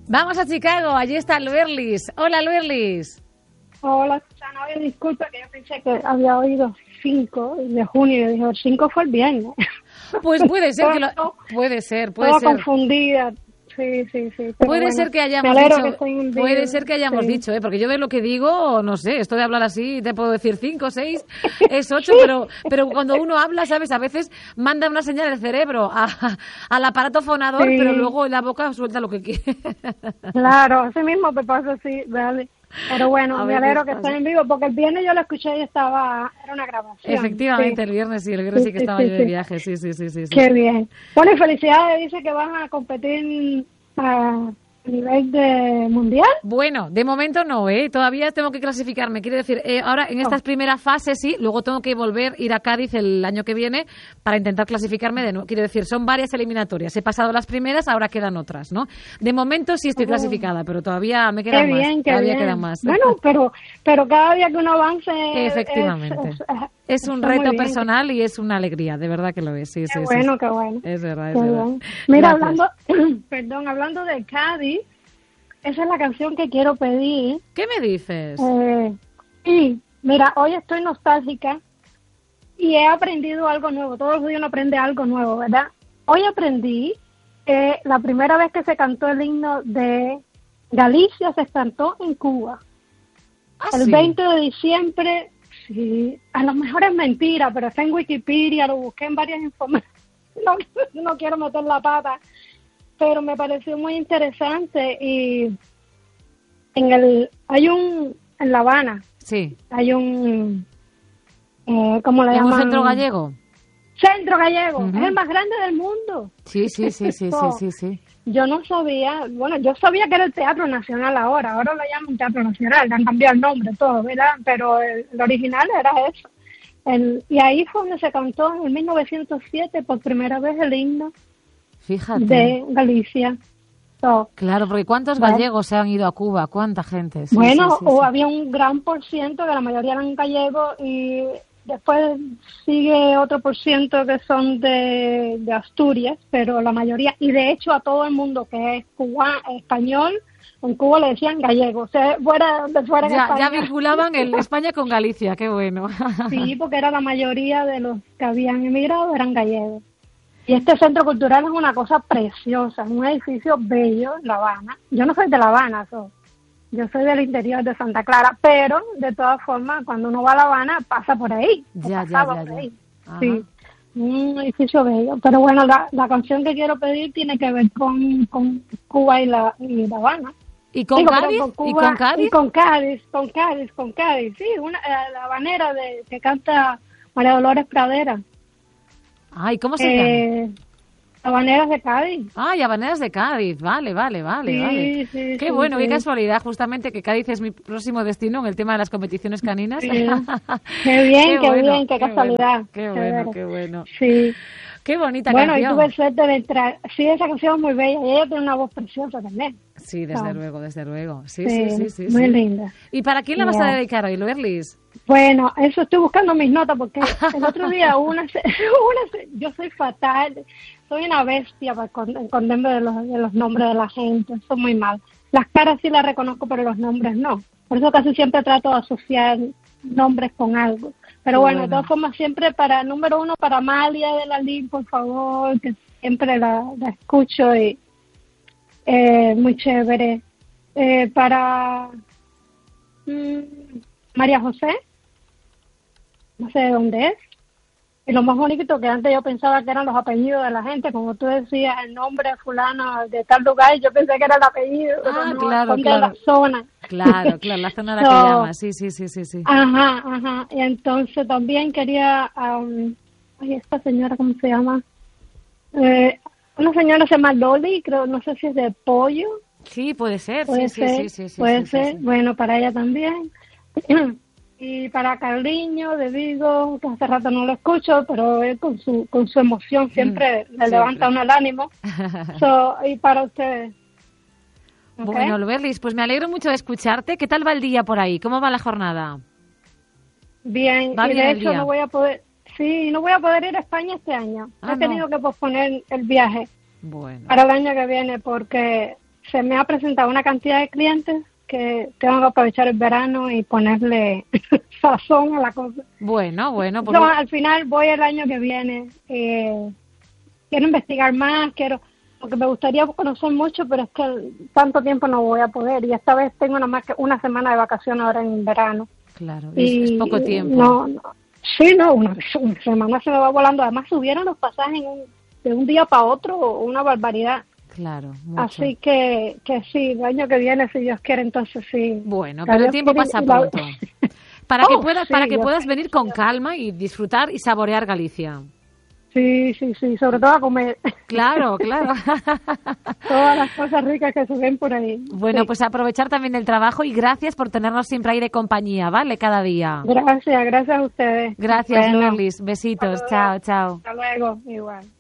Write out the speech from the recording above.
Vamos a Chicago, allí está Luerlis. Hola, Luerlis. Hola, Susana. Oye, disculpa que yo pensé que había oído 5 de junio y dije, el 5 fue el viernes. Pues puede ser que puede ser. Confundida. Sí. Puede ser que hayamos dicho, porque yo de lo que digo, no sé, esto de hablar así, te puedo decir 5, 6, es 8, pero cuando uno habla, ¿sabes? A veces manda una señal del cerebro al aparato fonador, pero luego en la boca suelta lo que quiere. Claro, así mismo me pasa así, vale. Pero bueno, me alegro que estén en vivo, porque el viernes yo lo escuché y era una grabación. Efectivamente, el viernes sí que estaba yo de viaje, sí. Qué bien. Bueno, y felicidades, dice que van a competir a nivel de mundial. Bueno, de momento no, todavía tengo que clasificarme. Quiero decir, ahora en estas primeras fases sí, luego tengo que ir a Cádiz el año que viene para intentar clasificarme de nuevo. Quiero decir, son varias eliminatorias. He pasado las primeras, ahora quedan otras, ¿no? De momento sí estoy clasificada, pero todavía me quedan más. Todavía quedan más. Bueno, pero cada día que uno avance... Efectivamente. Es un reto personal y es una alegría, de verdad que lo es. Sí, qué bueno. Es verdad. Mira, hablando de Cádiz, esa es la canción que quiero pedir. ¿Qué me dices? Sí, mira, hoy estoy nostálgica y he aprendido algo nuevo. Todos los días uno aprende algo nuevo, ¿verdad? Hoy aprendí que la primera vez que se cantó el himno de Galicia se cantó en Cuba. El 20 de diciembre... Sí, a lo mejor es mentira, pero está en Wikipedia, lo busqué en varias informaciones. No quiero meter la pata, pero me pareció muy interesante. Y en La Habana, sí, hay un, ¿cómo le llaman? ¿Un centro gallego? Centro Gallego, es el más grande del mundo. Sí. Yo no sabía, yo sabía que era el Teatro Nacional ahora lo llaman Teatro Nacional, le han cambiado el nombre, todo, ¿verdad? Pero el original era eso. Y ahí fue donde se cantó en 1907 por primera vez el himno. Fíjate. De Galicia. Claro, porque ¿cuántos gallegos se han ido a Cuba? ¿Cuánta gente? Sí, había un gran porciento, que la mayoría eran gallegos, y después sigue otro porciento que son de Asturias, pero la mayoría, y de hecho a todo el mundo que es español, en Cuba le decían gallego, o sea, fuera de España. Ya vinculaban el España con Galicia, qué bueno. Sí, porque era la mayoría de los que habían emigrado eran gallegos. Y este centro cultural es una cosa preciosa, un edificio bello en La Habana. Yo no soy de La Habana, yo soy del interior de Santa Clara, pero de todas formas, cuando uno va a La Habana, pasa por ahí. Ya. Sí, un edificio bello. Pero bueno, la canción que quiero pedir tiene que ver con Cuba y La Habana. ¿Y con Cádiz? ¿Y con Cádiz? Y con Cádiz. Sí, la habanera que canta María Dolores Pradera. Ay, ¿cómo se llama? Habaneras de Cádiz. Ay, Habaneras de Cádiz, vale. Sí, qué bueno, qué casualidad, justamente que Cádiz es mi próximo destino en el tema de las competiciones caninas. Sí. Qué bien, qué casualidad. Qué bueno. Sí. Qué bonita canción. Bueno, y tuve suerte de entrar. Sí, esa canción es muy bella y ella tiene una voz preciosa también. Sí, desde luego. Sí. Muy linda. ¿Y para quién la vas a dedicar hoy, Luerlis? Bueno, eso estoy buscando mis notas porque el otro día yo soy fatal, soy una bestia para esconderme de los nombres de la gente, soy muy mal. Las caras sí las reconozco, pero los nombres no. Por eso casi siempre trato de asociar nombres con algo. Pero bueno, de todas formas, siempre número 1 para Amalia de la Lin, por favor, que siempre la escucho y muy chévere. Para María José, no sé de dónde es. Y lo más bonito que antes yo pensaba que eran los apellidos de la gente, como tú decías, el nombre fulano de tal lugar, yo pensé que era el apellido, pero no, claro. de la zona. Claro, la zona a la que llamas, sí. Ajá, y entonces también quería, esta señora, ¿cómo se llama? Una señora se llama Loli, creo, no sé si es de Pollo. Sí, puede ser, puede ser. Bueno, para ella también. Y para Carliño de Vigo, que hace rato no lo escucho, pero él con su emoción siempre le levanta uno el ánimo. Y para ustedes. ¿Okay? Bueno, Luerlis, pues me alegro mucho de escucharte. ¿Qué tal va el día por ahí? ¿Cómo va la jornada? Bien, y de hecho no voy a poder ir a España este año. He tenido que posponer el viaje para el año que viene porque se me ha presentado una cantidad de clientes que tengo que aprovechar el verano y ponerle sazón a la cosa. Bueno. Pues No, al final voy el año que viene. Quiero investigar más, porque me gustaría conocer mucho, pero es que tanto tiempo no voy a poder. Y esta vez tengo nada más que una semana de vacaciones ahora en verano. Claro, es poco tiempo. Una semana se me va volando. Además subieron los pasajes de un día para otro, una barbaridad. Claro, mucho. Así que sí, el año que viene, si Dios quiere, entonces sí. Bueno, pero el tiempo pasa pronto. Para que puedas venir con calma y disfrutar y saborear Galicia. Sí, sobre todo a comer. Claro. Todas las cosas ricas que se ven por ahí. Bueno, pues aprovechar también el trabajo y gracias por tenernos siempre ahí de compañía, ¿vale? Cada día. Gracias a ustedes. Gracias, Lorlis. Besitos. Chao. Hasta luego, igual.